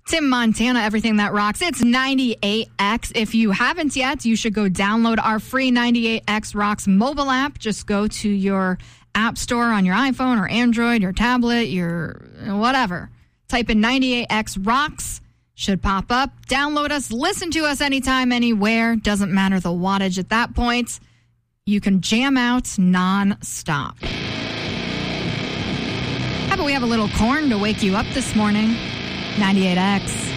Tim Montana, everything that rocks. It's 98X. If you haven't yet, you should go download our free 98X Rocks mobile app. Just go to your app store on your iPhone or Android, your tablet, your whatever. Type in 98X Rocks. Should pop up. Download us. Listen to us anytime, anywhere. Doesn't matter the wattage at that point. You can jam out nonstop. How about we have a little corn to wake you up this morning? 98X.